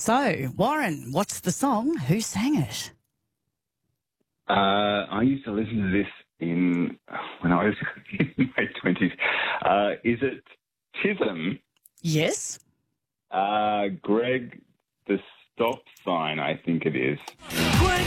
So, Warren, what's the song? Who sang it? I used to listen to this when I was in my 20s. Is it Chisholm? Yes. Greg the Stop Sign, I think it is. Greg